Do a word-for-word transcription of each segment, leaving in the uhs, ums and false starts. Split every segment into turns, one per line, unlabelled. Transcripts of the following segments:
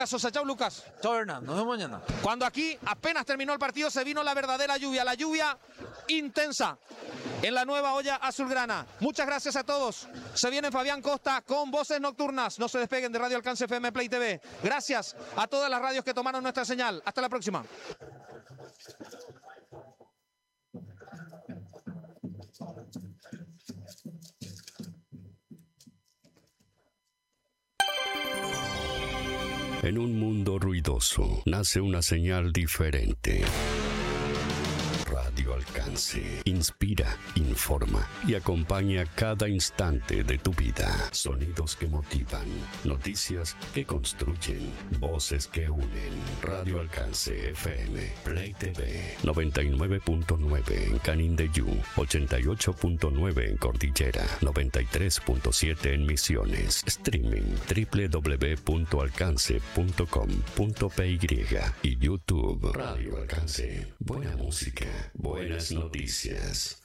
Sosa. Chau, Lucas.
Chau, Hernán. Nos vemos mañana.
Cuando aquí apenas terminó el partido se vino la verdadera lluvia, la lluvia intensa en la nueva olla azulgrana. Muchas gracias a todos. Se viene Fabián Costa con Voces Nocturnas. No se despeguen de Radio Alcance F M Play T V. Gracias a todas las radios que tomaron nuestra señal. Hasta la próxima.
En un mundo ruidoso nace una señal diferente. Radio Alcance. Inspira, informa y acompaña cada instante de tu vida. Sonidos que motivan, noticias que construyen, voces que unen. Radio Alcance F M, Play T V, noventa y nueve punto nueve en Canindeyú, ochenta y ocho punto nueve en Cordillera, noventa y tres punto siete en Misiones. Streaming doble u doble u doble u punto alcance punto com punto p y y YouTube. Radio Alcance. Buena música. Buenas noticias.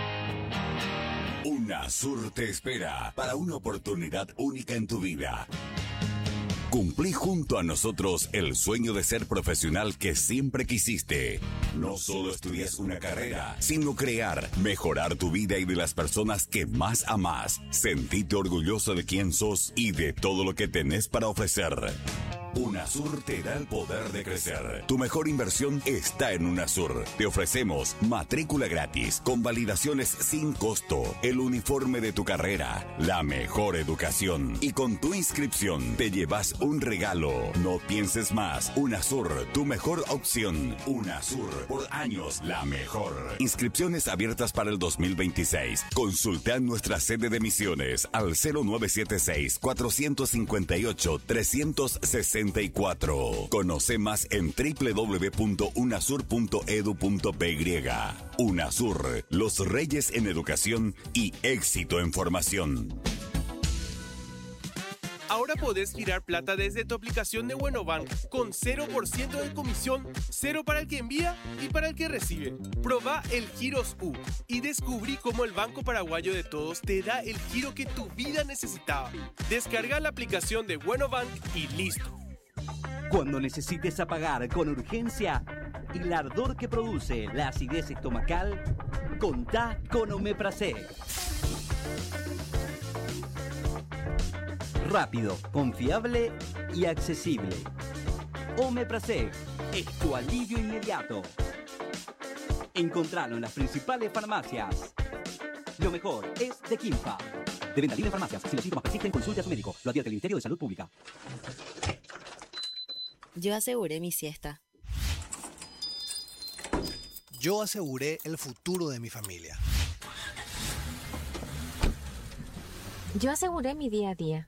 UNASUR te espera para una oportunidad única en tu vida. Cumplí junto a nosotros el sueño de ser profesional que siempre quisiste. No solo estudias una carrera, sino crear, mejorar tu vida y de las personas que más amás. Sentite orgulloso de quién sos y de todo lo que tenés para ofrecer. UNASUR te da el poder de crecer. Tu mejor inversión está en UNASUR. Te ofrecemos matrícula gratis, con validaciones sin costo, el uniforme de tu carrera, la mejor educación. Y con tu inscripción te llevas un regalo. No pienses más. UNASUR, tu mejor opción. UNASUR, por años la mejor. Inscripciones abiertas para el dos mil veintiséis. Consulta en nuestra sede de Misiones al cero nueve siete seis, cuatro cinco ocho, tres seis cuatro. Conoce más en doble u doble u doble u punto unasur punto edu punto p y. UNASUR, los reyes en educación y éxito en formación.
Ahora podés girar plata desde tu aplicación de Buenobank con cero por ciento de comisión, cero para el que envía y para el que recibe. Probá el Giros U y descubrí cómo el Banco Paraguayo de Todos te da el giro que tu vida necesitaba. Descarga la aplicación de Buenobank y listo.
Cuando necesites apagar con urgencia el ardor que produce la acidez estomacal, contá con Omeprazole. Rápido, confiable y accesible. Omeprazole es tu alivio inmediato. Encontralo en las principales farmacias. Lo mejor es de Quimpa. De venta libre en farmacias. Si los síntomas persisten, consulte a su médico. Lo advierte el Ministerio de Salud Pública.
Yo aseguré mi siesta.
Yo aseguré el futuro de mi familia.
Yo aseguré mi día a día.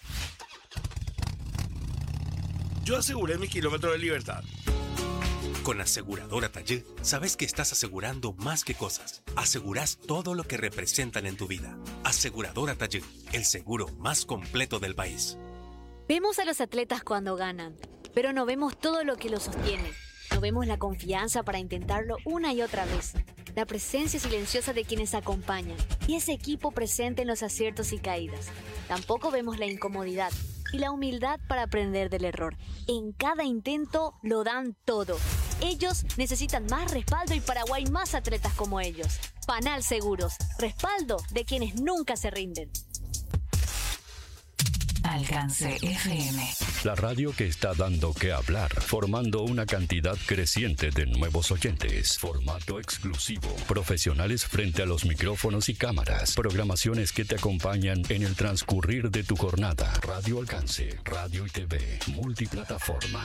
Yo aseguré mi kilómetro de libertad.
Con Aseguradora Tallé, sabes que estás asegurando más que cosas. Asegurás todo lo que representan en tu vida. Aseguradora Tallé, el seguro más completo del país.
Vemos a los atletas cuando ganan, pero no vemos todo lo que los sostiene. No vemos la confianza para intentarlo una y otra vez. La presencia silenciosa de quienes acompañan. Y ese equipo presente en los aciertos y caídas. Tampoco vemos la incomodidad y la humildad para aprender del error. En cada intento lo dan todo. Ellos necesitan más respaldo y Paraguay más atletas como ellos. Panal Seguros. Respaldo de quienes nunca se rinden.
Alcance F M.
La radio que está dando que hablar, formando una cantidad creciente de nuevos oyentes. Formato exclusivo. Profesionales frente a los micrófonos y cámaras. Programaciones que te acompañan en el transcurrir de tu jornada. Radio Alcance, radio y T V, multiplataforma.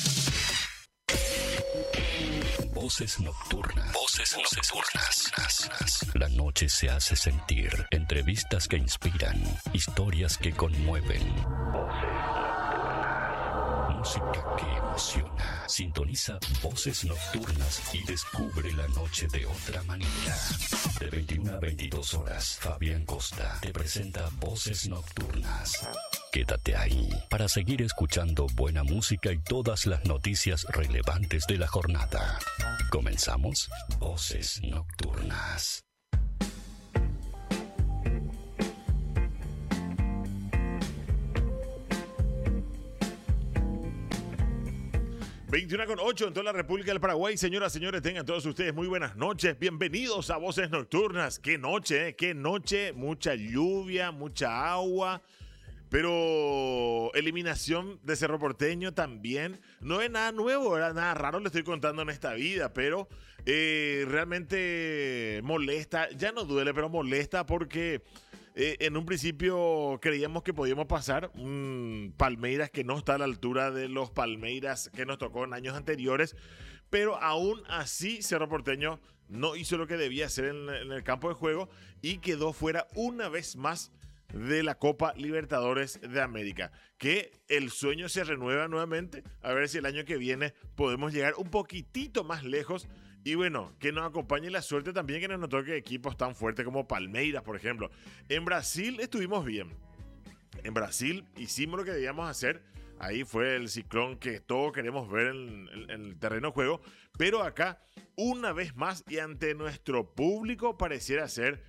Voces nocturnas. Voces nocturnas. La noche se hace sentir. Entrevistas que inspiran. Historias que conmueven. Voces nocturnas. Música que emociona. Sintoniza Voces Nocturnas y descubre la noche de otra manera. De veintiuna a veintidós horas, Fabián Costa te presenta Voces Nocturnas. Quédate ahí para seguir escuchando buena música y todas las noticias relevantes de la jornada. Comenzamos Voces Nocturnas.
veintiuno con ocho en toda la República del Paraguay. Señoras, señores, tengan todos ustedes muy buenas noches. Bienvenidos a Voces Nocturnas. Qué noche, ¿eh? Qué noche. Mucha lluvia, mucha agua. Pero eliminación de Cerro Porteño también. No es nada nuevo, era nada raro, le estoy contando en esta vida. Pero eh, realmente molesta. Ya no duele, pero molesta porque... Eh, en un principio creíamos que podíamos pasar un Palmeiras que no está a la altura de los Palmeiras que nos tocó en años anteriores, pero aún así Cerro Porteño no hizo lo que debía hacer en, en el campo de juego y quedó fuera una vez más de la Copa Libertadores de América. Que el sueño se renueva nuevamente, a ver si el año que viene podemos llegar un poquitito más lejos. Y bueno, que nos acompañe la suerte también que nos toque equipos tan fuertes como Palmeiras, por ejemplo. En Brasil estuvimos bien. En Brasil hicimos lo que debíamos hacer. Ahí fue el ciclón que todos queremos ver en, en, en el terreno de juego. Pero acá, una vez más y ante nuestro público, pareciera ser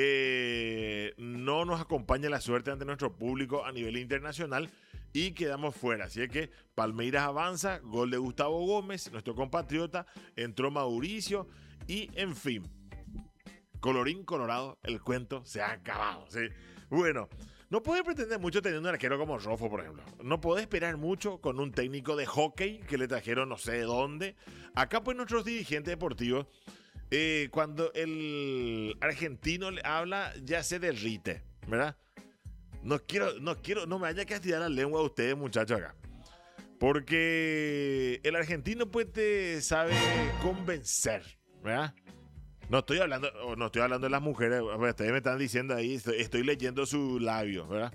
que no nos acompaña la suerte ante nuestro público a nivel internacional. Y quedamos fuera, así es que Palmeiras avanza, gol de Gustavo Gómez, nuestro compatriota, entró Mauricio y en fin, colorín colorado, el cuento se ha acabado, ¿sí? Bueno, no puede pretender mucho teniendo un arquero como Rofo, por ejemplo, no puede esperar mucho con un técnico de hockey que le trajeron no sé de dónde. Acá pues nuestros dirigentes deportivos, eh, cuando el argentino le habla ya se derrite, ¿verdad? No quiero, no quiero, no me vaya a castigar la lengua a ustedes, muchachos, acá. Porque el argentino pues te sabe convencer, ¿verdad? No estoy hablando, no estoy hablando de las mujeres, ustedes me están diciendo ahí, estoy, estoy leyendo sus labios, ¿verdad?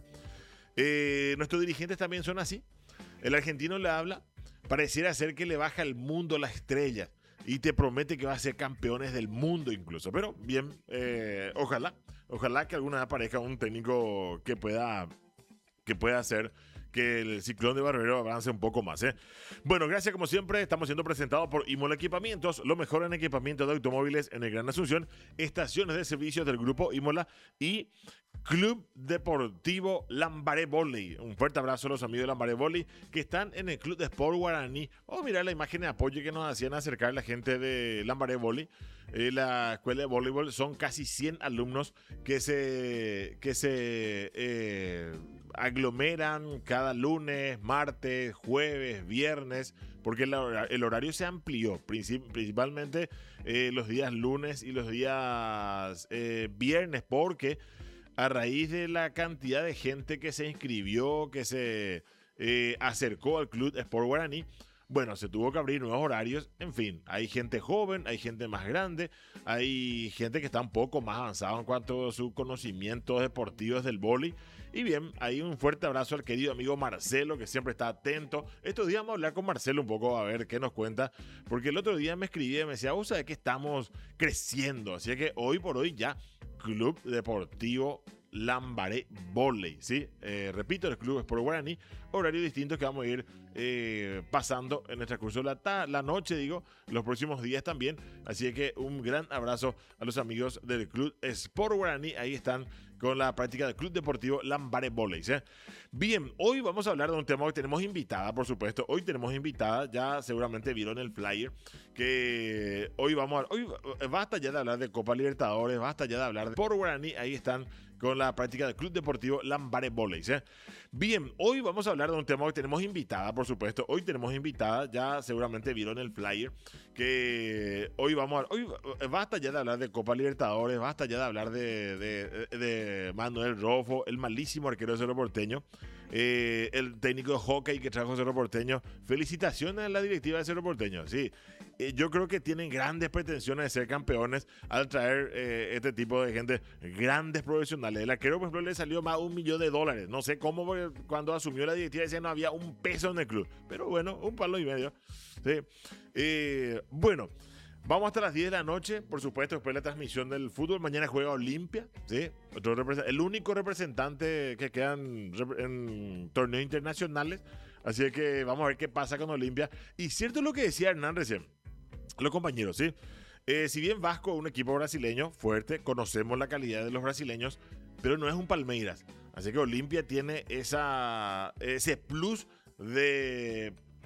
Eh, nuestros dirigentes también son así. El argentino le habla, pareciera ser que le baja el mundo las estrellas y te promete que va a ser campeones del mundo incluso. Pero bien, eh, ojalá. Ojalá que alguna vez aparezca un técnico que pueda, que pueda hacer que el ciclón de Barbero avance un poco más, ¿eh? Bueno, gracias como siempre. Estamos siendo presentados por Imola Equipamientos, lo mejor en equipamiento de automóviles en el Gran Asunción, estaciones de servicios del Grupo Imola y Club Deportivo Lambaré Volley. Un fuerte abrazo a los amigos de Lambaré Volley que están en el Club de Sport Guaraní. Vamos a mirar la imagen de apoyo que nos hacían acercar la gente de Lambaré Volley. Eh, la escuela de voleibol son casi cien alumnos que se, que se eh, aglomeran cada lunes, martes, jueves, viernes, porque el, el horario se amplió, principalmente eh, los días lunes y los días eh, viernes, porque a raíz de la cantidad de gente que se inscribió, que se eh, acercó al Club Sport Guaraní, bueno, se tuvo que abrir nuevos horarios. En fin, hay gente joven, hay gente más grande, hay gente que está un poco más avanzada en cuanto a sus conocimientos deportivos del vóley. Y bien, hay un fuerte abrazo al querido amigo Marcelo, que siempre está atento. Estos días vamos a hablar con Marcelo un poco a ver qué nos cuenta, porque el otro día me escribía y me decía, vos sabés que estamos creciendo, así que hoy por hoy ya Club Deportivo Lambaré Volley, ¿sí? Eh, repito, el Club Sport Guaraní, horario distinto que vamos a ir eh, pasando en el transcurso de la, ta- la noche, digo, los próximos días también. Así que un gran abrazo a los amigos del Club Sport Guaraní, ahí están con la práctica del Club Deportivo Lambaré Volley, ¿sí? Bien, hoy vamos a hablar de un tema que tenemos invitada, por supuesto. Hoy tenemos invitada, ya seguramente vieron el flyer, que hoy vamos a... Hoy basta ya de hablar de Copa Libertadores, basta ya de hablar de Sport Guaraní, ahí están con la práctica del Club Deportivo Lambaré Volley, ¿sí? Bien, hoy vamos a hablar de un tema que tenemos invitada, por supuesto. Hoy tenemos invitada, ya seguramente vieron el flyer, que hoy vamos a... Hoy basta ya de hablar de Copa Libertadores, basta ya de hablar de, de, de Manuel Rofo, el malísimo arquero de Cerro Porteño, eh, el técnico de hockey que trajo Cerro Porteño. Felicitaciones a la directiva de Cerro Porteño, sí. Eh, yo creo que tienen grandes pretensiones de ser campeones al traer eh, este tipo de gente, grandes profesionales. El arquero, por ejemplo, le salió más de un millón de dólares. No sé cómo, porque cuando asumió la directiva decía no había un peso en el club. Pero bueno, un palo y medio. Sí. Eh, bueno, vamos hasta las diez de la noche, por supuesto, después de la transmisión del fútbol. Mañana juega Olimpia, ¿sí? Otro represent- el único representante que queda en, en torneos internacionales. Así que vamos a ver qué pasa con Olimpia. Y cierto es lo que decía Hernán recién, los compañeros, ¿sí? Eh, si bien Vasco es un equipo brasileño fuerte, conocemos la calidad de los brasileños, pero no es un Palmeiras. Así que Olimpia tiene esa, ese plus de